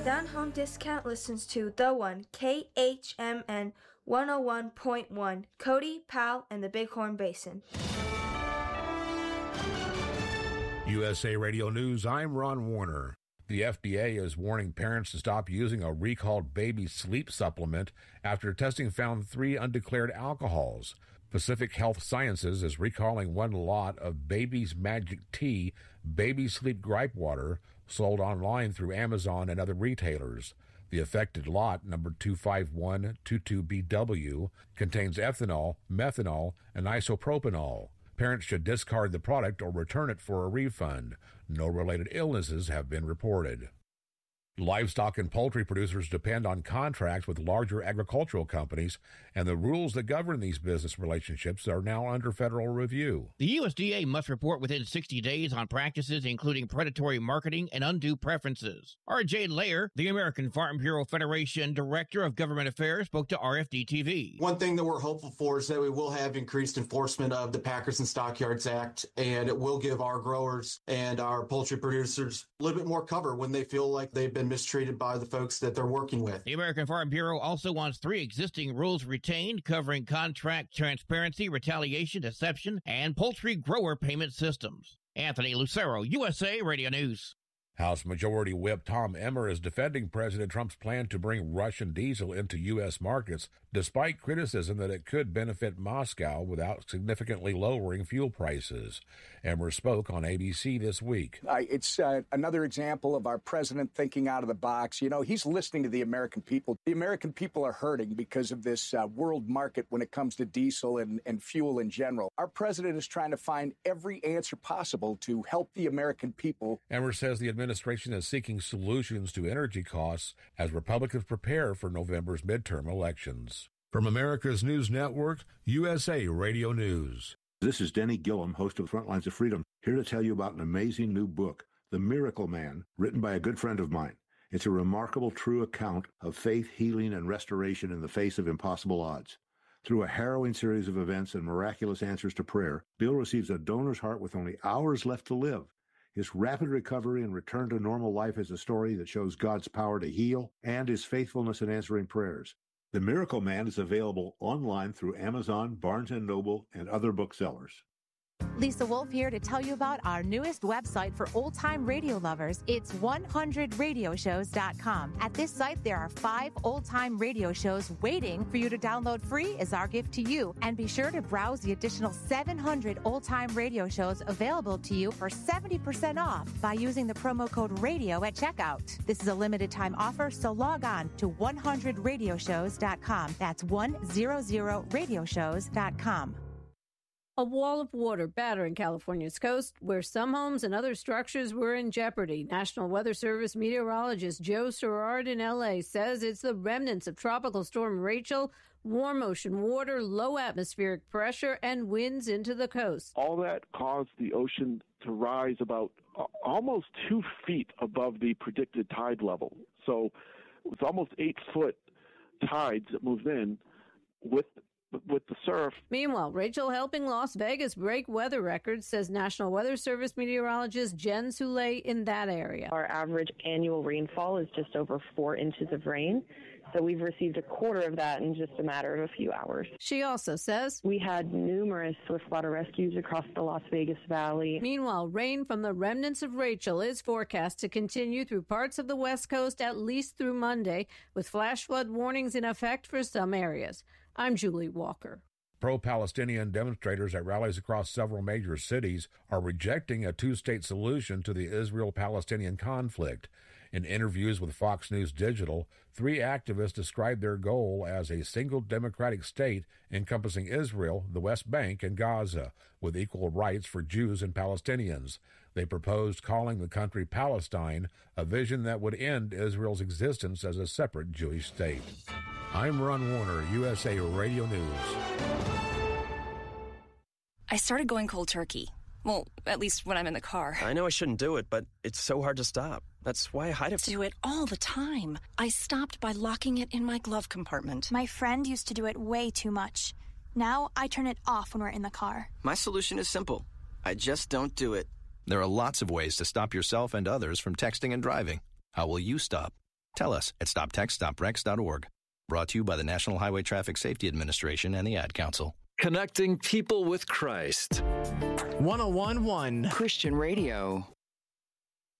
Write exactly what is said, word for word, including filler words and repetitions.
Down Home Discount listens to The One, K H M N one oh one point one, Cody, Powell, and the Bighorn Basin. U S A Radio News, I'm Ron Warner. The F D A is warning parents to stop using a recalled baby sleep supplement after testing found three undeclared alcohols. Pacific Health Sciences is recalling one lot of Baby's Magic Tea Baby Sleep Gripe Water sold online through Amazon and other retailers. The affected lot, number two five one two two B W, contains ethanol, methanol, and isopropanol. Parents should discard the product or return it for a refund. No related illnesses have been reported. Livestock and poultry producers depend on contracts with larger agricultural companies, and the rules that govern these business relationships are now under federal review. The U S D A must report within sixty days on practices including predatory marketing and undue preferences. R J Layer, the American Farm Bureau Federation Director of Government Affairs, spoke to R F D T V. One thing that we're hopeful for is that we will have increased enforcement of the Packers and Stockyards Act, and it will give our growers and our poultry producers a little bit more cover when they feel like they've been mistreated by the folks that they're working with. The American Farm Bureau also wants three existing rules retained covering contract transparency, retaliation, deception, and poultry grower payment systems. Anthony Lucero, U S A Radio News. House Majority Whip Tom Emmer is defending President Trump's plan to bring Russian diesel into U S markets, despite criticism that it could benefit Moscow without significantly lowering fuel prices. Emmer spoke on A B C this week. Uh, it's uh, another example of our president thinking out of the box. You know, he's listening to the American people. The American people are hurting because of this uh, world market when it comes to diesel and, and fuel in general. Our president is trying to find every answer possible to help the American people. Emmer says the administration is seeking solutions to energy costs as Republicans prepare for November's midterm elections. From America's News Network, U S A Radio News. This is Denny Gillum, host of Frontlines of Freedom, here to tell you about an amazing new book, The Miracle Man, written by a good friend of mine. It's a remarkable, true account of faith, healing, and restoration in the face of impossible odds. Through a harrowing series of events and miraculous answers to prayer, Bill receives a donor's heart with only hours left to live. His rapid recovery and return to normal life is a story that shows God's power to heal and his faithfulness in answering prayers. The Miracle Man is available online through Amazon, Barnes and Noble, and other booksellers. Lisa Wolf here to tell you about our newest website for old-time radio lovers. It's one hundred radio shows dot com. At this site, there are five old-time radio shows waiting for you to download free as our gift to you. And be sure to browse the additional seven hundred old-time radio shows available to you for seventy percent off by using the promo code RADIO at checkout. This is a limited-time offer, so log on to one hundred radio shows dot com. That's one hundred radio shows dot com. A wall of water battering California's coast, where some homes and other structures were in jeopardy. National Weather Service meteorologist Joe Serrard in L A says it's the remnants of Tropical Storm Rachel, warm ocean water, low atmospheric pressure, and winds into the coast. All that caused the ocean to rise about uh, almost two feet above the predicted tide level. So it's almost eight-foot tides that moved in with with the surf. Meanwhile, Rachel helping Las Vegas break weather records, says National Weather Service meteorologist Jen Souley in that area. Our average annual rainfall is just over four inches of rain. So we've received a quarter of that in just a matter of a few hours. She also says we had numerous swiftwater rescues across the Las Vegas Valley. Meanwhile, rain from the remnants of Rachel is forecast to continue through parts of the West Coast at least through Monday, with flash flood warnings in effect for some areas. I'm Julie Walker. Pro-Palestinian demonstrators at rallies across several major cities are rejecting a two-state solution to the Israel-Palestinian conflict. In interviews with Fox News Digital, three activists described their goal as a single democratic state encompassing Israel, the West Bank, and Gaza, with equal rights for Jews and Palestinians. They proposed calling the country Palestine, a vision that would end Israel's existence as a separate Jewish state. I'm Ron Warner, U S A Radio News. I started going cold turkey. Well, at least when I'm in the car. I know I shouldn't do it, but it's so hard to stop. That's why I hide it. Do it all the time. I stopped by locking it in my glove compartment. My friend used to do it way too much. Now I turn it off when we're in the car. My solution is simple. I just don't do it. There are lots of ways to stop yourself and others from texting and driving. How will you stop? Tell us at stop text stop rex dot org. Brought to you by the National Highway Traffic Safety Administration and the Ad Council. Connecting people with Christ. one oh one point one Christian Radio.